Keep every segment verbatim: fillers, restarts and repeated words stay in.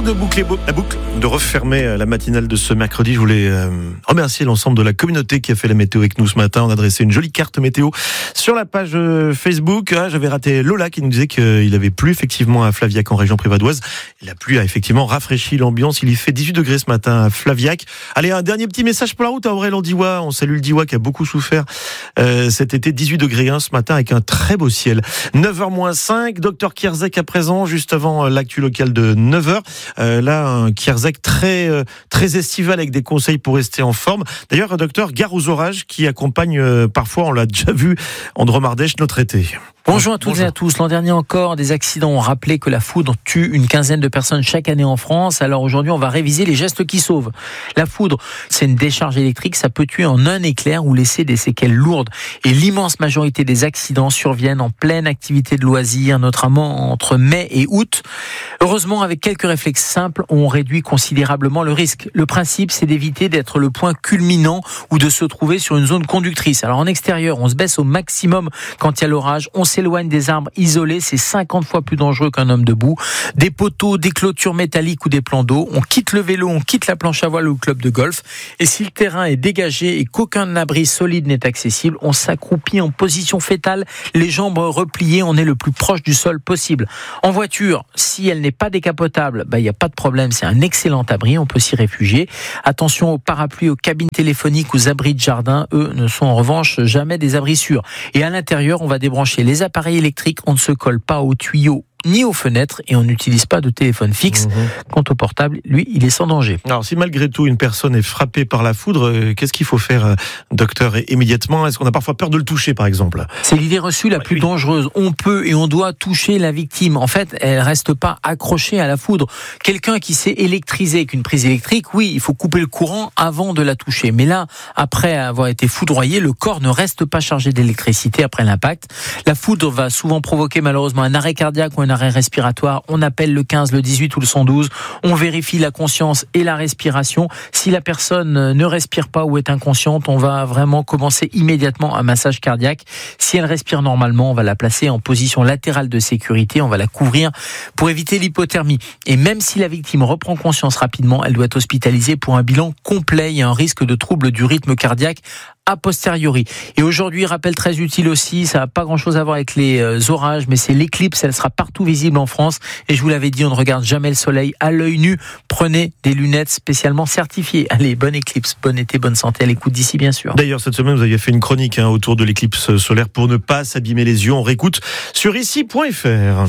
Avant de boucler la boucle, de refermer la matinale de ce mercredi, je voulais euh, remercier l'ensemble de la communauté qui a fait la météo avec nous ce matin. On a dressé une jolie carte météo sur la page Facebook. Ah, j'avais raté Lola qui nous disait qu'il avait plu effectivement à Flaviac en région privadoise. La pluie a effectivement rafraîchi l'ambiance. Il y fait dix-huit degrés ce matin à Flaviac. Allez, un dernier petit message pour la route à Aurélien Diwa. On salue le Diwa qui a beaucoup souffert euh, cet été. dix-huit degrés ce matin avec un très beau ciel. neuf heures moins cinq, docteur Kierzek à présent, juste avant l'actu local de neuf heures. Euh, là, un Kierzek très, euh, très estival avec des conseils pour rester en forme. D'ailleurs, un docteur gare aux orages qui accompagne euh, parfois, on l'a déjà vu, en Dromardèche, notre été. Bonjour à toutes Bonjour. et à tous. L'an dernier encore, des accidents ont rappelé que la foudre tue une quinzaine de personnes chaque année en France. Alors aujourd'hui, on va réviser les gestes qui sauvent. La foudre, c'est une décharge électrique. Ça peut tuer en un éclair ou laisser des séquelles lourdes. Et l'immense majorité des accidents surviennent en pleine activité de loisirs, notamment entre mai et août. Heureusement, avec quelques réflexes simples, on réduit considérablement le risque. Le principe, c'est d'éviter d'être le point culminant ou de se trouver sur une zone conductrice. Alors en extérieur, on se baisse au maximum quand il y a l'orage. On s'éloigne des arbres isolés, c'est cinquante fois plus dangereux qu'un homme debout. Des poteaux, des clôtures métalliques ou des plans d'eau. On quitte le vélo, on quitte la planche à voile ou le club de golf. Et si le terrain est dégagé et qu'aucun abri solide n'est accessible, on s'accroupit en position fétale, les jambes repliées, on est le plus proche du sol possible. En voiture, si elle n'est pas décapotable, bah, il n'y a pas de problème, c'est un excellent abri, on peut s'y réfugier. Attention aux parapluies, aux cabines téléphoniques, aux abris de jardin, eux ne sont en revanche jamais des abris sûrs. Et à l'intérieur, on va débrancher les appareils électriques, on ne se colle pas aux tuyaux ni aux fenêtres et on n'utilise pas de téléphone fixe. Mmh. Quant au portable, lui, il est sans danger. Alors, si malgré tout une personne est frappée par la foudre, euh, qu'est-ce qu'il faut faire, euh, docteur, immédiatement ? Est-ce qu'on a parfois peur de le toucher, par exemple ? C'est l'idée reçue la ouais, plus oui. dangereuse. On peut et on doit toucher la victime. En fait, elle reste pas accrochée à la foudre. Quelqu'un qui s'est électrisé avec une prise électrique, oui, il faut couper le courant avant de la toucher. Mais là, après avoir été foudroyé, le corps ne reste pas chargé d'électricité après l'impact. La foudre va souvent provoquer malheureusement un arrêt cardiaque ou un arrêt respiratoire. On appelle le quinze, le dix-huit ou le cent douze. On vérifie la conscience et la respiration. Si la personne ne respire pas ou est inconsciente, on va vraiment commencer immédiatement un massage cardiaque. Si elle respire normalement, on va la placer en position latérale de sécurité. On va la couvrir pour éviter l'hypothermie. Et même si la victime reprend conscience rapidement, elle doit être hospitalisée pour un bilan complet. Il y a un risque de trouble du rythme cardiaque a posteriori. Et aujourd'hui, rappel très utile aussi, ça n'a pas grand-chose à voir avec les euh, orages, mais c'est l'éclipse, elle sera partout visible en France. Et je vous l'avais dit, on ne regarde jamais le soleil à l'œil nu. Prenez des lunettes spécialement certifiées. Allez, bonne éclipse, bon été, bonne santé à l'écoute d'ici, bien sûr. D'ailleurs, cette semaine, vous aviez fait une chronique hein, autour de l'éclipse solaire pour ne pas s'abîmer les yeux. On réécoute sur ici point f r.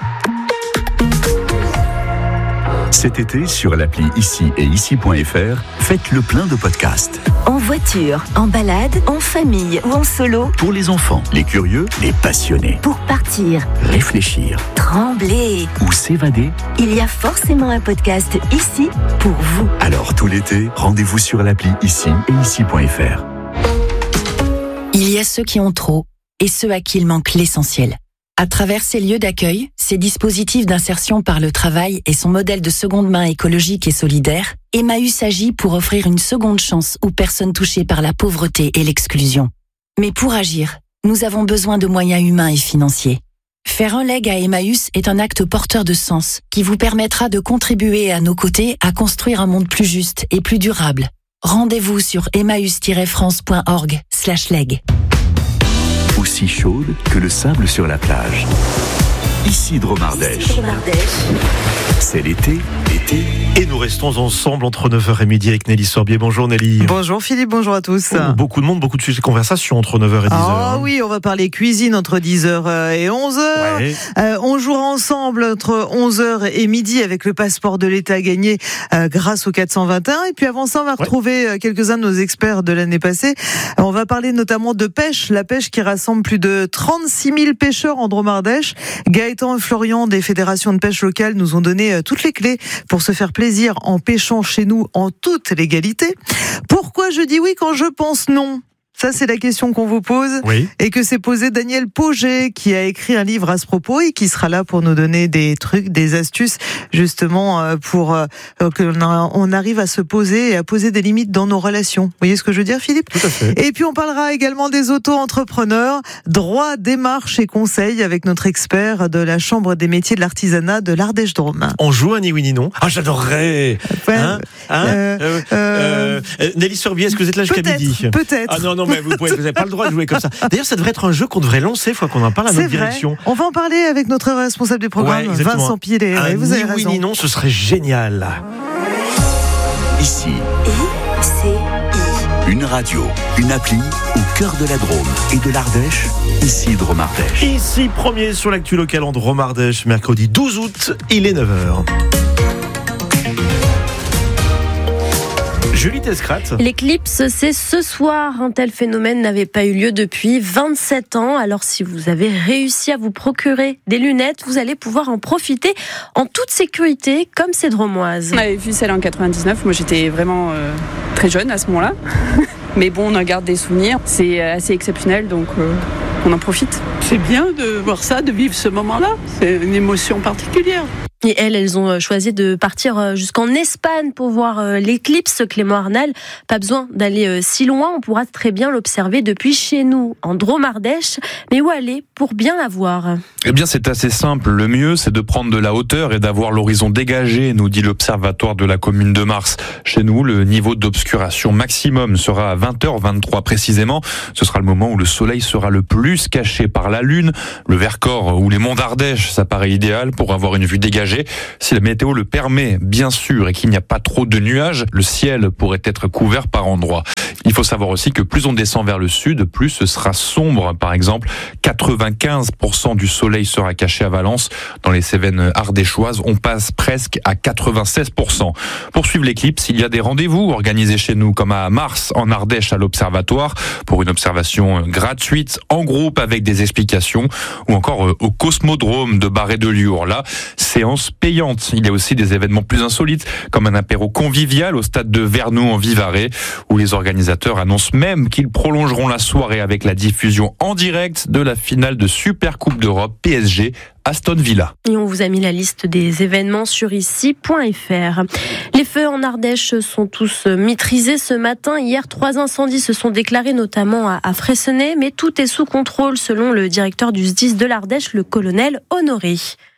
Cet été, sur l'appli Ici et Ici point f r, faites le plein de podcasts. En voiture, en balade, en famille ou en solo. Pour les enfants, les curieux, les passionnés. Pour partir, réfléchir, trembler ou s'évader. Il y a forcément un podcast ici pour vous. Alors tout l'été, rendez-vous sur l'appli Ici et Ici point f r. Il y a ceux qui ont trop et ceux à qui il manque l'essentiel. À travers ces lieux d'accueil, ces dispositifs d'insertion par le travail et son modèle de seconde main écologique et solidaire, Emmaüs agit pour offrir une seconde chance aux personnes touchées par la pauvreté et l'exclusion. Mais pour agir, nous avons besoin de moyens humains et financiers. Faire un leg à Emmaüs est un acte porteur de sens qui vous permettra de contribuer à nos côtés à construire un monde plus juste et plus durable. Rendez-vous sur emmaüs tiret france point org slash leg. Aussi chaude que le sable sur la plage. Ici Dromardèche. C'est l'été, été. Et nous restons ensemble entre neuf heures et midi avec Nelly Sorbier. Bonjour Nelly. Bonjour Philippe, bonjour à tous. Oh, beaucoup de monde, beaucoup de sujets de conversation entre neuf heures et dix heures. Ah oui, on va parler cuisine entre dix heures et onze heures. Ouais. Euh, on jouera ensemble entre onze heures et midi avec le passeport de l'État gagné euh, grâce au quatre cent vingt et un. Et puis avant ça, on va retrouver ouais. quelques-uns de nos experts de l'année passée. On va parler notamment de pêche, la pêche qui rassemble plus de trente-six mille pêcheurs en Dromardèche. Gaëtan et Florian des fédérations de pêche locales nous ont donné toutes les clés pour se faire plaisir en pêchant chez nous en toute légalité. Pourquoi je dis oui quand je pense non ? Ça, c'est la question qu'on vous pose oui. et que s'est posé Daniel Pauget, qui a écrit un livre à ce propos et qui sera là pour nous donner des trucs, des astuces, justement, pour qu'on arrive à se poser et à poser des limites dans nos relations. Vous voyez ce que je veux dire, Philippe ? Tout à fait. Et puis, on parlera également des auto-entrepreneurs, droit, démarche et conseils avec notre expert de la Chambre des métiers de l'artisanat de l'Ardèche-Drôme. On joue un ni oui ni non. Ah, j'adorerais. Ouais, hein hein euh, euh, euh, euh, Nelly Sorbier, est-ce que vous êtes là jusqu'à midi ? Peut-être. Ah non, non, mais vous pouvez, vous n'avez pas le droit de jouer comme ça. D'ailleurs, ça devrait être un jeu qu'on devrait lancer, fois qu'on en parle à notre C'est vrai. direction. On va en parler avec notre responsable du programme, Ouais, Vincent Pilet. Un Ouais, vous avez ni oui raison. ni non, ce serait génial. Ici, I, C, I. une radio, une appli au cœur de la Drôme et de l'Ardèche, ici Drôme Ardèche. Ici, premier sur l'actu locale en Drôme Ardèche, mercredi douze août, il est neuf heures. Julie Tescrat. L'éclipse, c'est ce soir. Un tel phénomène n'avait pas eu lieu depuis vingt-sept ans. Alors, si vous avez réussi à vous procurer des lunettes, vous allez pouvoir en profiter en toute sécurité, comme ces Dromoises. On avait vu celle en quatre-vingt-dix-neuf. Moi, j'étais vraiment euh, très jeune à ce moment-là. Mais bon, on en garde des souvenirs. C'est assez exceptionnel, donc euh, on en profite. C'est bien de voir ça, de vivre ce moment-là. C'est une émotion particulière. Et elles, elles ont choisi de partir jusqu'en Espagne pour voir l'éclipse, Clément Arnal. Pas besoin d'aller si loin, on pourra très bien l'observer depuis chez nous, en Drôme Ardèche. Mais où aller pour bien la voir ? Eh bien, c'est assez simple. Le mieux, c'est de prendre de la hauteur et d'avoir l'horizon dégagé, nous dit l'Observatoire de la commune de Mars. Chez nous, le niveau d'obscuration maximum sera à vingt heures vingt-trois précisément. Ce sera le moment où le soleil sera le plus caché par la lune. Le Vercors ou les monts d'Ardèche, ça paraît idéal pour avoir une vue dégagée. Si la météo le permet, bien sûr, et qu'il n'y a pas trop de nuages, le ciel pourrait être couvert par endroits. Il faut savoir aussi que plus on descend vers le sud, plus ce sera sombre. Par exemple, quatre-vingt-quinze pour cent du soleil sera caché à Valence. Dans les Cévennes ardéchoises, on passe presque à quatre-vingt-seize pour cent. Pour suivre l'éclipse, il y a des rendez-vous organisés chez nous, comme à Mars, en Ardèche, à l'Observatoire, pour une observation gratuite, en groupe, avec des explications, ou encore au Cosmodrome de Barré-de-Liour. Là, séance payante. Il y a aussi des événements plus insolites, comme un apéro convivial au stade de Vernou en Vivarais, où les organisateurs annoncent même qu'ils prolongeront la soirée avec la diffusion en direct de la finale de Super Coupe d'Europe P S G Aston Villa. Et on vous a mis la liste des événements sur ici point f r. Les feux en Ardèche sont tous maîtrisés ce matin. Hier, trois incendies se sont déclarés, notamment à, à Freycinet, mais tout est sous contrôle selon le directeur du S D I S de l'Ardèche, le colonel Honoré.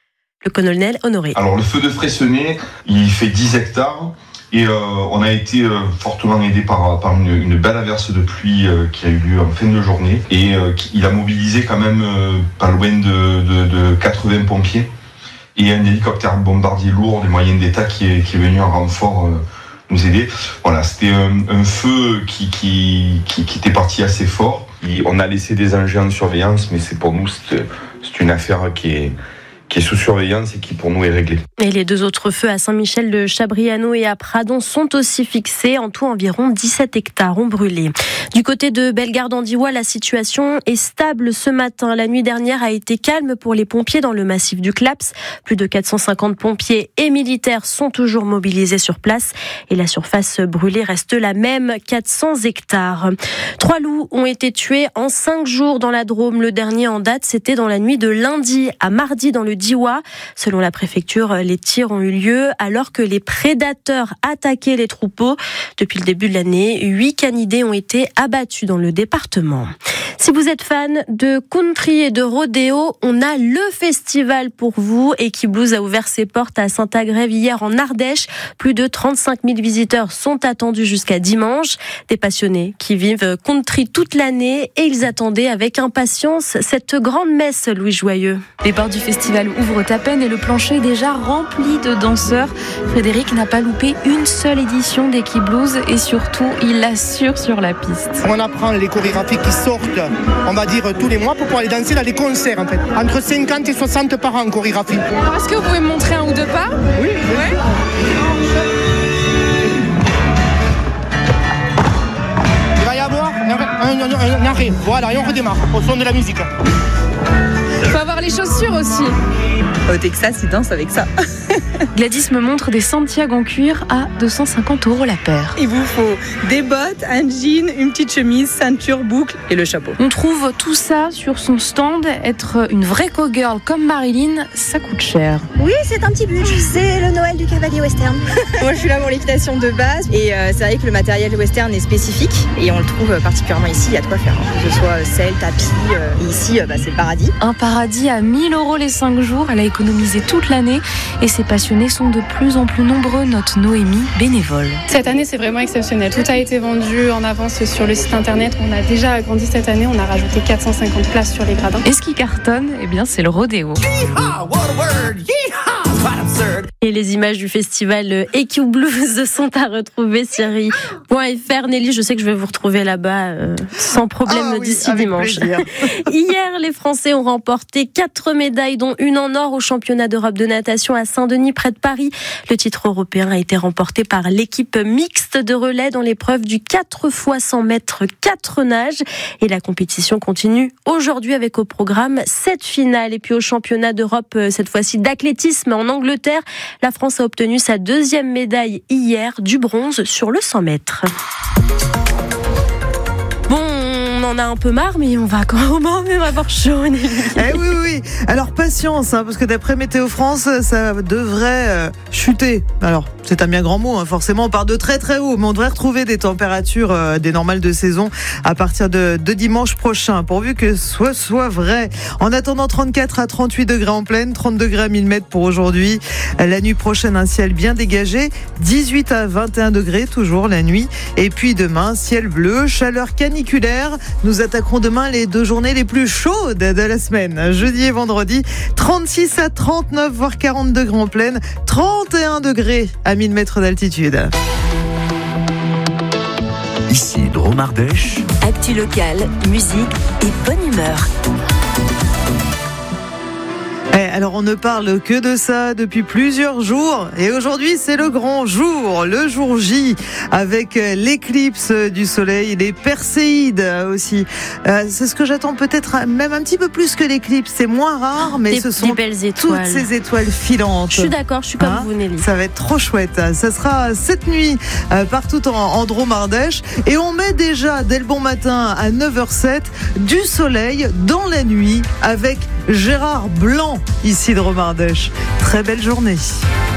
Le colonel Honoré. Alors le feu de Freycinet, il fait dix hectares. Et euh, on a été euh, fortement aidé par, par une, une belle averse de pluie euh, qui a eu lieu en fin de journée. Et euh, il a mobilisé quand même euh, pas loin de, de, de quatre-vingts pompiers et un hélicoptère bombardier lourd des moyens d'État qui est, qui est venu en renfort euh, nous aider. Voilà, c'était un, un feu qui, qui, qui, qui était parti assez fort. Et on a laissé des engins de surveillance, mais c'est pour nous, c'est, c'est une affaire qui est... qui est sous surveillance et qui pour nous est réglé. Et les deux autres feux à Saint-Michel de Chabriano et à Pradon sont aussi fixés. En tout, environ dix-sept hectares ont brûlé. Du côté de Bellegarde-en-Diois, la situation est stable ce matin. La nuit dernière a été calme pour les pompiers dans le massif du Claps. Plus de quatre cent cinquante pompiers et militaires sont toujours mobilisés sur place. Et la surface brûlée reste la même, quatre cents hectares. Trois loups ont été tués en cinq jours dans la Drôme. Le dernier en date, c'était dans la nuit de lundi à mardi dans le Diois. Selon la préfecture, les tirs ont eu lieu alors que les prédateurs attaquaient les troupeaux. Depuis le début de l'année, huit canidés ont été abattus dans le département. Si vous êtes fan de country et de rodéo, on a le festival pour vous. Equiblues a ouvert ses portes à Saint-Agrève hier en Ardèche. Plus de trente-cinq mille visiteurs sont attendus jusqu'à dimanche. Des passionnés qui vivent country toute l'année et ils attendaient avec impatience cette grande messe, Louis Joyeux. Les portes du festival ouvrent à peine et le plancher est déjà rempli de danseurs. Frédéric n'a pas loupé une seule édition d'Equiblues et surtout, il l'assure sur la piste. On apprend les chorégraphies qui sortent, on va dire, tous les mois pour pouvoir aller danser dans les concerts en fait. Entre cinquante et soixante par an en chorégraphie. Alors, est-ce que vous pouvez me montrer un ou deux pas ? Oui. Ouais. Il va y avoir un, un, un, un arrêt, voilà, et on redémarre au son de la musique. Il faut avoir avoir les chaussures aussi. Au Texas, ils dansent avec ça. Gladys me montre des Santiago en cuir à deux cent cinquante euros la paire. Il vous faut des bottes, un jean, une petite chemise, ceinture, boucle et le chapeau. On trouve tout ça sur son stand. Être une vraie co-girl comme Marilyn, ça coûte cher. Oui, c'est un petit budget. C'est le Noël du cavalier western. Moi, je suis là pour l'équitation de base. Et euh, c'est vrai que le matériel western est spécifique. Et on le trouve particulièrement ici. Il y a de quoi faire. Que ce soit selle, tapis. Euh, et ici, euh, bah, c'est le paradis. Un paradis à mille euros les cinq jours. Elle a économisé toute l'année. Et ses passionnés sont de plus en plus nombreux, note Noémie, bénévole. Cette année, c'est vraiment exceptionnel. Tout a été vendu en avance sur le site internet. On a déjà agrandi cette année. On a rajouté quatre cent cinquante places sur les gradins. Et ce qui cartonne, eh bien, c'est le rodéo. Et les images du festival E Q Blues sont à retrouver sur i point f r. Nelly, je sais que je vais vous retrouver là-bas euh, sans problème ah, d'ici oui, dimanche. Hier, les Français ont remporté quatre médailles, dont une en or au championnat d'Europe de natation à Saint-Denis, près de Paris. Le titre européen a été remporté par l'équipe mixte de relais dans l'épreuve du quatre fois cent mètres quatre nages. Et la compétition continue aujourd'hui avec au programme sept finales. Et puis au championnat d'Europe, cette fois-ci d'athlétisme en Angleterre, la France a obtenu sa deuxième médaille hier, du bronze sur le cent mètres. Bon, on en a un peu marre, mais on va quand même avoir chaud. Eh oui, oui, oui. Alors patience, hein, parce que d'après Météo France, ça devrait euh, chuter. Alors, c'est un bien grand mot, hein, forcément, on part de très très haut, mais on devrait retrouver des températures euh, des normales de saison à partir de, de dimanche prochain, pourvu que ce soit, soit vrai. En attendant, trente-quatre à trente-huit degrés en pleine, trente degrés à mille mètres pour aujourd'hui. La nuit prochaine, un ciel bien dégagé, dix-huit à vingt et un degrés toujours la nuit. Et puis demain, ciel bleu, chaleur caniculaire. Nous attaquerons demain les deux journées les plus chaudes de la semaine, jeudi et vendredi. trente-six à trente-neuf, voire quarante degrés en pleine, trente et un degrés à mille mètres d'altitude. Ici Dromardèche. Actu locale, musique et bonne humeur. Alors on ne parle que de ça depuis plusieurs jours et aujourd'hui c'est le grand jour, le jour J avec l'éclipse du soleil, les perséides aussi. Euh, c'est ce que j'attends peut-être même un petit peu plus que l'éclipse, c'est moins rare mais des, ce sont belles étoiles. Toutes ces étoiles filantes. Je suis d'accord, je suis comme hein vous Nelly. Ça va être trop chouette, ça sera cette nuit euh, partout en, en Dromardèche et on met déjà dès le bon matin à neuf heures zéro sept du soleil dans la nuit avec Gérard Blanc ici de Dromardèche. Très belle journée.